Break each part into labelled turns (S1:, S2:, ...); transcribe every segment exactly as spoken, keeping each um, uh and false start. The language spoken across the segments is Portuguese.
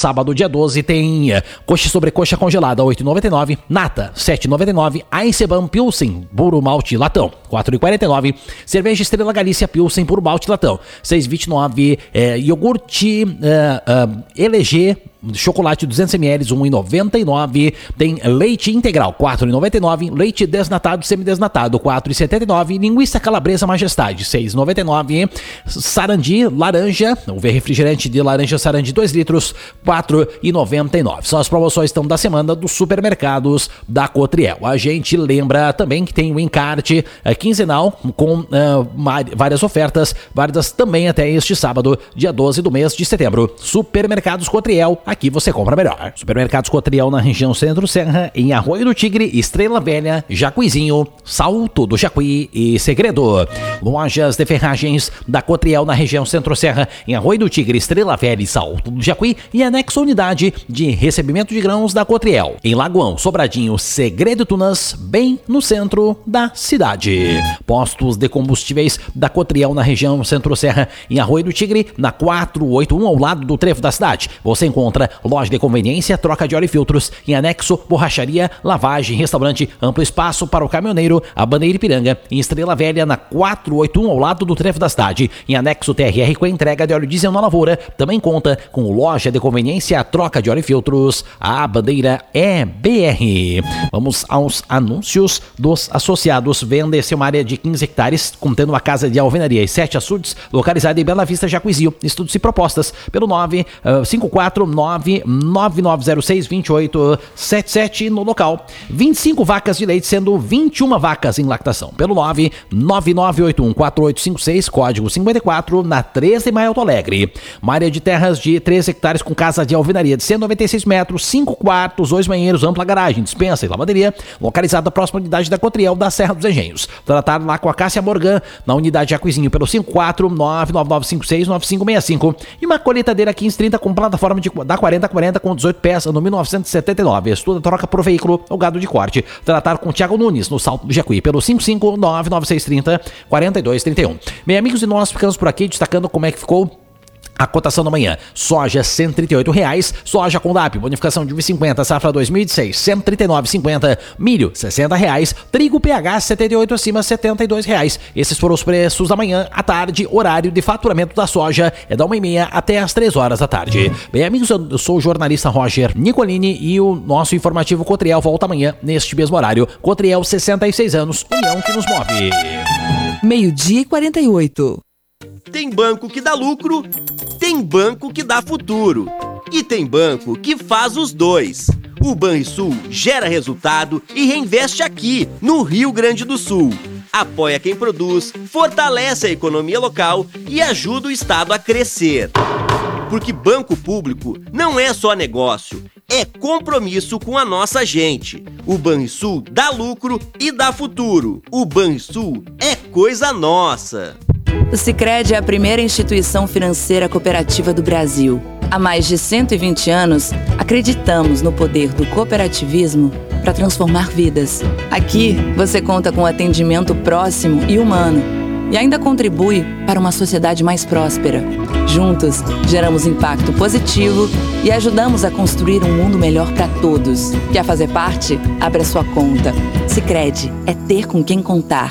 S1: sábado, dia doze, tem coxa sobre coxa congelada, oito reais e noventa e nove centavos. Nata, sete reais e noventa e nove centavos. Eisenbahn Pilsen, puro malte latão, quatro reais e quarenta e nove centavos. Cerveja Estrela Galícia Pilsen, puro malte latão, seis reais e vinte e nove centavos. É, iogurte é, é, L G chocolate duzentos mililitros, um real e noventa e nove centavos. Tem leite integral, quatro reais e noventa e nove centavos. Leite desnatado, semidesnatado, quatro reais e setenta e nove centavos. Linguiça calabresa Majestade, seis reais e noventa e nove centavos. Sarandi laranja, o refrigerante de laranja Sarandi dois litros, quatro reais e noventa e nove centavos. São as promoções então da semana dos supermercados da Cotriel. A gente lembra também que tem o encarte é, quinzenal com é, várias ofertas, várias também até este sábado, dia doze do mês de setembro. Supermercados Cotriel, aqui você compra melhor. Supermercados Cotriel na região Centro-Serra, em Arroio do Tigre, Estrela Velha, Jacuizinho, Salto do Jacuí e Segredo. Lojas de ferragens da Cotriel na região Centro-Serra, em Arroio do Tigre, Estrela Velha e Salto do Jacuí, e anexo unidade de recebimento de grãos da Cotriel. Em Lagoão, Sobradinho, Segredo e Tunas, bem no centro da cidade. Postos de combustíveis da Cotriel na região Centro-Serra, em Arroio do Tigre, na quatrocentos e oitenta e um, ao lado do trevo da cidade. Você encontra loja de conveniência, troca de óleo e filtros, em anexo, borracharia, lavagem, restaurante, amplo espaço para o caminhoneiro, a Bandeira Ipiranga, em Estrela Velha, na quatrocentos e oitenta e um, ao lado do trevo da cidade. Em anexo, T R R com a entrega de óleo diesel na lavoura. Também conta com loja de conveniência, troca de óleo e filtros, a Bandeira é B R. Vamos aos anúncios dos associados. Vende-se uma área de quinze hectares, contendo uma casa de alvenaria e sete açudes, localizada em Bela Vista, Jacuizinho. Estudos e propostas pelo nove cinco quatro nove nove nove zero seis dois oito sete sete no local. vinte e cinco vacas de leite, sendo vinte e uma vacas em lactação. Pelo nove nove nove oito um quatro oito cinco seis, código cinquenta e quatro, na treze Maio Alto Alegre. Uma área de terras de três hectares com casa de alvenaria de cento e noventa e seis metros, cinco quartos, dois banheiros, ampla garagem, dispensa e lavanderia, localizada próxima à unidade da Cotriel da Serra dos Engenhos. Tratado lá com a Cássia Morgan, na unidade Jacuizinho, pelo cinco quatro nove nove nove cinco seis nove cinco seis cinco. E uma colheitadeira quinze trinta com plataforma de, da quarenta quarenta com dezoito peças no mil novecentos e setenta e nove. Estuda troca por veículo ou gado de corte. Tratado com Thiago Nunes, no Salto do Jacuí, pelo cinco cinco nove nove seis três zero quatro dois três um. Bem, amigos, e nós ficamos por aqui destacando como é que ficou a cotação da manhã. Soja cento e trinta e oito reais, soja com D A P, bonificação de um vírgula cinquenta, safra dois mil e dezesseis, cento e trinta e nove vírgula cinquenta, milho sessenta reais, trigo P H setenta e oito acima, setenta e dois reais. Esses foram os preços da manhã. À tarde, horário de faturamento da soja é da uma e meia até as três horas da tarde. Bem, amigos, eu sou o jornalista Roger Nicolini e o nosso informativo Cotriel volta amanhã neste mesmo horário. Cotriel, sessenta e seis anos, união que nos move.
S2: Meio-dia e quarenta e oito.
S3: Tem banco que dá lucro, tem banco que dá futuro e tem banco que faz os dois. O Banrisul gera resultado e reinveste aqui, no Rio Grande do Sul. Apoia quem produz, fortalece a economia local e ajuda o Estado a crescer. Porque banco público não é só negócio, é compromisso com a nossa gente. O Banrisul dá lucro e dá futuro. O Banrisul é coisa nossa.
S2: O Sicredi é a primeira instituição financeira cooperativa do Brasil. Há mais de cento e vinte anos, acreditamos no poder do cooperativismo para transformar vidas. Aqui, você conta com atendimento próximo e humano e ainda contribui para uma sociedade mais próspera. Juntos, geramos impacto positivo e ajudamos a construir um mundo melhor para todos. Quer fazer parte? Abra sua conta. Sicredi é ter com quem contar.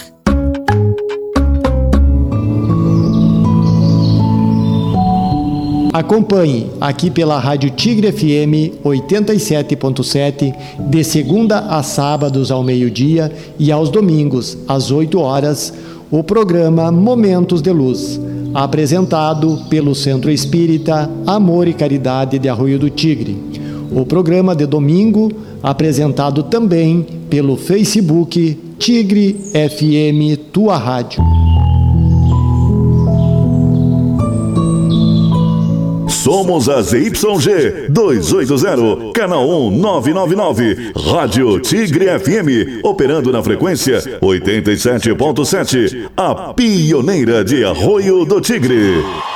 S4: Acompanhe aqui pela Rádio Tigre F M oitenta e sete ponto sete, de segunda a sábados ao meio-dia e aos domingos às oito horas, o programa Momentos de Luz, apresentado pelo Centro Espírita Amor e Caridade de Arroio do Tigre. O programa de domingo, apresentado também pelo Facebook Tigre F M Tua Rádio.
S5: Somos a Z Y G duzentos e oitenta, canal um nove nove nove, Rádio Tigre F M, operando na frequência oitenta e sete ponto sete, a pioneira de Arroio do Tigre.